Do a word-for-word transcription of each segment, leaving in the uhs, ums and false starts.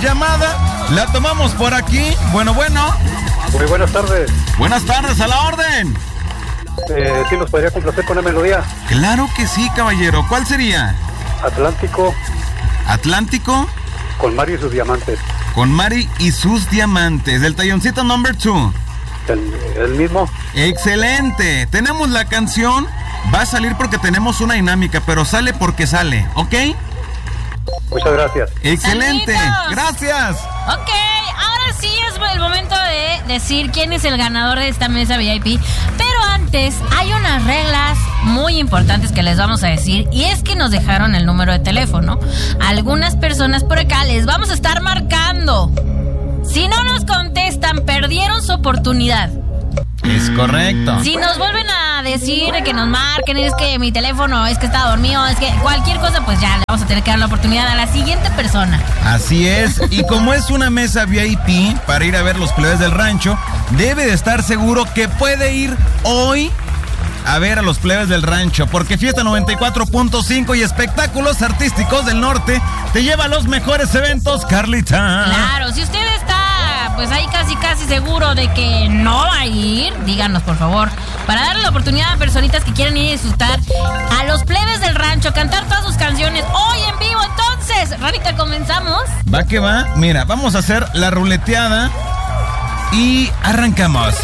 llamada, la tomamos por aquí. Bueno, bueno. Muy buenas tardes. Buenas tardes, a la orden. Eh, ¿Sí nos podría complacer con la melodía? Claro que sí, caballero. ¿Cuál sería? Atlántico. ¿Atlántico? Con Mari y sus diamantes. Con Mari y sus diamantes. Del talloncito number two. El, el mismo. Excelente. Tenemos la canción. Va a salir porque tenemos una dinámica, pero sale porque sale, ¿ok? Muchas gracias. Excelente. Saluditos. Gracias. Ok, ahora sí es el momento de decir quién es el ganador de esta mesa V I P. Pero antes, hay unas reglas muy importantes que les vamos a decir. Y es que nos dejaron el número de teléfono. Algunas personas por acá les vamos a estar marcando. Si no nos contestan, perdieron su oportunidad. Es correcto. Si nos vuelven a decir que nos marquen, es que mi teléfono, es que está dormido, es que cualquier cosa, pues ya le vamos a tener que dar la oportunidad a la siguiente persona. Así es. Y como es una mesa V I P para ir a ver los plebes del rancho, debe de estar seguro que puede ir hoy a ver a los plebes del rancho, porque Fiesta noventa y cuatro punto cinco y Espectáculos Artísticos del Norte te lleva a los mejores eventos, Carlita. Claro, si usted está pues ahí casi casi seguro de que no va a ir, díganos por favor, para darle la oportunidad a personitas que quieren ir a disfrutar a los plebes del rancho, cantar todas sus canciones hoy en vivo. Entonces, Rarita, comenzamos. Va que va. Mira, vamos a hacer la ruleteada y arrancamos.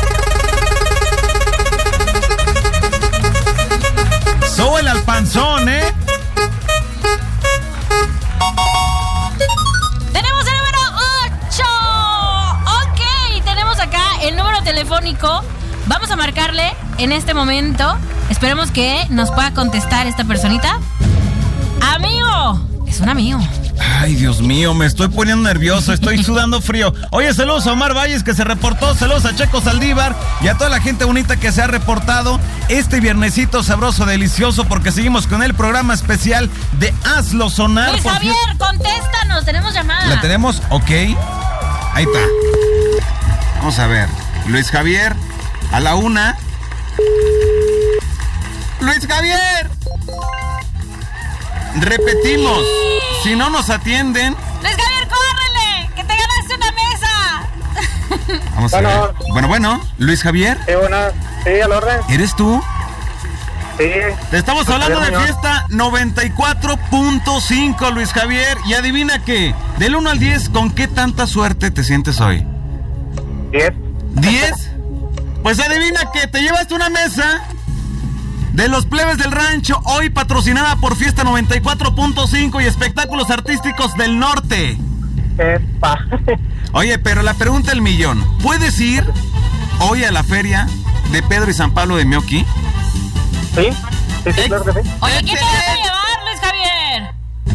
Súbele al panzón, ¿eh? Tenemos el número ocho. Ok, tenemos acá el número telefónico. Vamos a marcarle en este momento. Esperemos que nos pueda contestar esta personita. Amigo, es un amigo. Ay, Dios mío, me estoy poniendo nervioso, estoy sudando frío. Oye, saludos a Omar Valles que se reportó, saludos a Checo Saldívar y a toda la gente bonita que se ha reportado este viernesito sabroso, delicioso, porque seguimos con el programa especial de Hazlo Sonar. Luis Javier, contéstanos, tenemos llamada. ¿La tenemos? Ok. Ahí está. Vamos a ver. Luis Javier, a la una. ¡Luis Javier! Repetimos. Si no nos atienden... Luis Javier, córrele, que te ganaste una mesa. Vamos bueno. a ver. Bueno, bueno. Luis Javier. Sí, buena. Sí, al orden. ¿Eres tú? Sí. Te estamos Pues hablando de señor. Fiesta noventa y cuatro punto cinco, Luis Javier. Y adivina qué. Del uno al diez, ¿con qué tanta suerte te sientes hoy? Diez. ¿diez? Pues adivina que te llevaste una mesa de los plebes del rancho, hoy patrocinada por Fiesta noventa y cuatro punto cinco y Espectáculos Artísticos del Norte. Epa. Oye, pero la pregunta del millón, ¿puedes ir hoy a la feria de Pedro y San Pablo de Meoqui? Sí, sí, sí, claro que sí. Oye, ¿qué te vas a llevar, Luis Javier?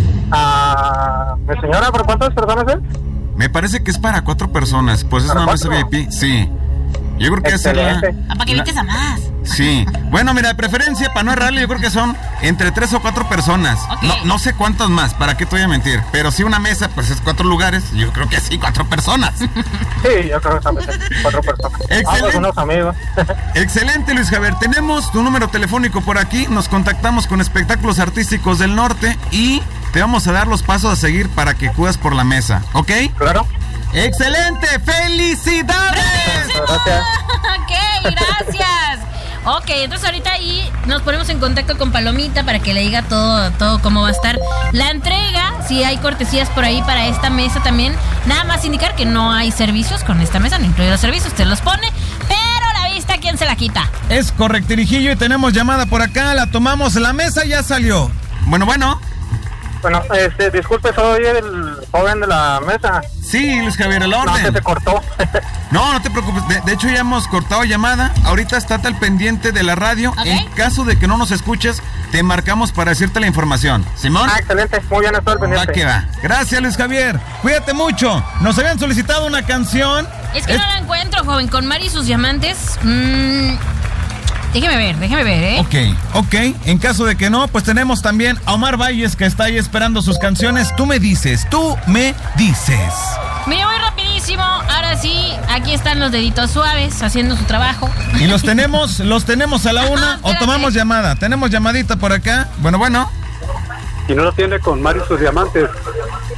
Ah, mi señora, ¿pero cuántas personas es? Me parece que es para cuatro personas, pues es ¿Para una mesa cuatro? V I P, sí. Yo creo que es la... Excelente. Ah, para que invites a más. Sí. Bueno, mira, de preferencia, para no errarle, yo creo que son entre tres o cuatro personas. Ok. No, no sé cuántas más, ¿para qué te voy a mentir? Pero si una mesa, pues es cuatro lugares, yo creo que sí, cuatro personas. Sí, yo creo que también cuatro personas. Excelente. Vamos, unos amigos. Excelente, Luis Javier. Tenemos tu número telefónico por aquí. Nos contactamos con Espectáculos Artísticos del Norte y te vamos a dar los pasos a seguir para que acudas por la mesa, ¿ok? Claro. ¡Excelente! ¡Felicidades! Gracias. Ok, gracias. Ok, entonces ahorita ahí nos ponemos en contacto con Palomita para que le diga todo, todo cómo va a estar la entrega. Si hay cortesías por ahí para esta mesa también. Nada más indicar que no hay servicios con esta mesa, no incluye los servicios, usted los pone, pero la vista, ¿quién se la quita? Es correctirijillo y tenemos llamada por acá, la tomamos, la mesa ya salió. Bueno, bueno. Bueno, este, disculpe, soy el joven de la mesa. Sí, Luis Javier, el No, que orden. se cortó. No, no te preocupes. De, de hecho, ya hemos cortado llamada. Ahorita estate al pendiente de la radio. Ok. En caso de que no nos escuches, te marcamos para decirte la información. ¿Simón? Ah, excelente. Muy bien, estoy al Va pendiente. que va. Gracias, Luis Javier. Cuídate mucho. Nos habían solicitado una canción. Es que no la encuentro, joven, con Mari y sus diamantes. Mmm... Déjeme ver, déjeme ver, ¿eh? Ok, ok. En caso de que no, pues tenemos también a Omar Valles que está ahí esperando sus canciones. Tú me dices, tú me dices. Mire, voy rapidísimo. Ahora sí, aquí están los deditos suaves haciendo su trabajo. Y los tenemos, los tenemos a la una Ah, o espérate. tomamos llamada. Tenemos llamadita por acá. Bueno, bueno. Y no lo tiene con Mari y sus diamantes.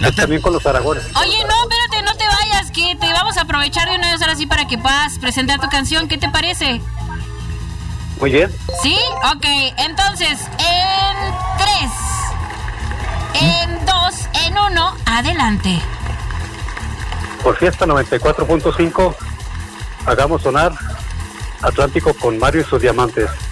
Pues también con los Aragones. Oye, no, espérate, no te vayas, que te vamos a aprovechar de una vez ahora sí para que puedas presentar tu canción. ¿Qué te parece? Muy bien. ¿Sí? Ok, entonces, en tres, en dos, en uno, adelante. Por Fiesta noventa y cuatro punto cinco, hagamos sonar Atlántico con Mario y sus Diamantes.